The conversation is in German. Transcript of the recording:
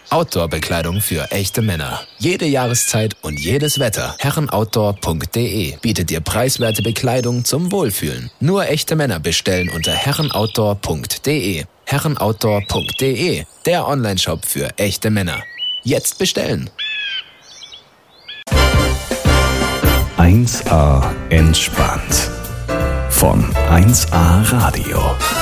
Outdoor-Bekleidung für echte Männer. Jede Jahreszeit und jedes Wetter. Herrenoutdoor.de bietet dir preiswerte Bekleidung zum Wohlfühlen. Nur echte Männer bestellen unter herrenoutdoor.de. Herrenoutdoor.de, der Onlineshop für echte Männer. Jetzt bestellen! 1A entspannt. Von 1A Radio.